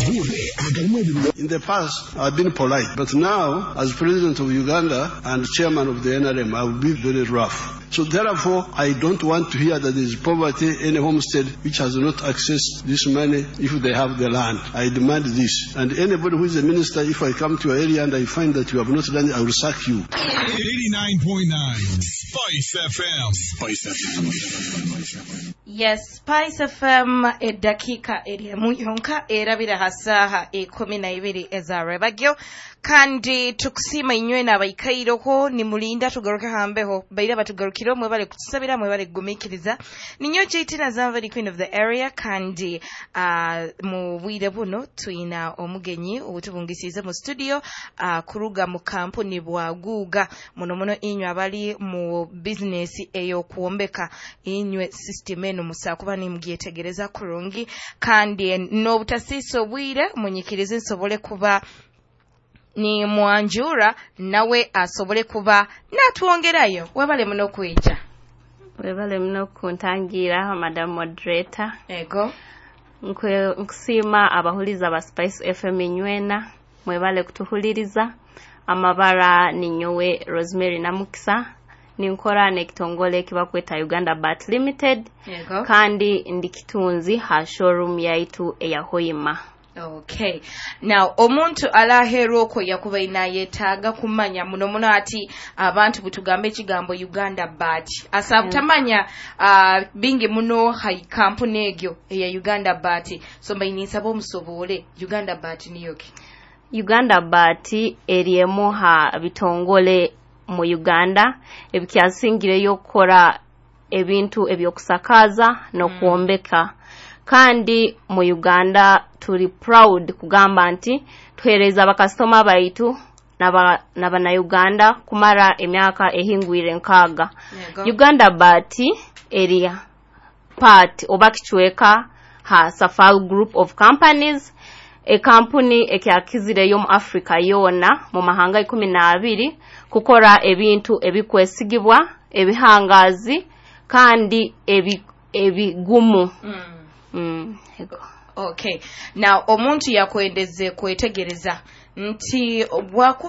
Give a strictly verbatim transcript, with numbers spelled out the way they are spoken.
In the past, I've been polite, but now, as President of Uganda and Chairman of the N R M, I will be very rough. So therefore, I don't want to hear that there is poverty in a homestead which has not accessed this money if they have the land. I demand this. And anybody who is a minister, if I come to your area and I find that you have not done it, I will sack you. eighty-nine point nine Spice F M. Spice F M. Yes, Spice F M edakika erimu yonka erabira hasaha ekumi na ibiri ezarabagyo kandi tukusima inywe n'abayikairoko ni mulinda tugaruka hambeho baira batugarukiro mwe bale kutusabira mwe bale gumikiriza ninyo chitina zava the queen of the area kandi uh, mu bwire buno tuina omugenyi obutubungisize mu studio uh, kuruga mu kampuni bwaguga muno muno inywe abali mu business eyo kuombeka inywe system eno musakuba ni mugyetegereza kurungi kandi no butasiso bwire munyikirize nsobole kuba ni mwanjura nawe asobole kuba natuongerayo webale muno kweja webale muno kuntangira madam moderator ego nkusima abahuliza ba Spice F M nywena mwebale kutuhuliriza amabara ninyowe Rosemary Namukisa ninkora nekitongole kiba kweta Uganda Bat Limited ego kandi ndikitunzi ha showroom yaitu eya Hoima. Okay. Now omuntu alaheroko yakuba inayetaga kumanya muno muno ati abantu butugambe ekigambo Uganda Bat. Asabutamanya uh, bingi muno hai company egyo eya Uganda Bat. So mbayinisaba omusobole Uganda Bat niyoki. Uganda Bat eriemo ha bitongole mu Uganda ebikyasingire yokora ebintu ebyokusakaza no mm. kuombeka. Kandi mu Uganda turi proud kugamba nti tuhereza abakastoma baitu naba nabana Uganda kumara emyaka ehingwire nkaga. Uganda Bat area part obakichweka ha Safal Group of Companies e company ekyakizire yo mu Africa yona mu mahanga ikumi na abiri kukora ebintu ebikwesigibwa ebihangazi kandi ebi ebigumu mm. Mm, okay. Now omuntu yakwendeze kwetegereza nti bwaku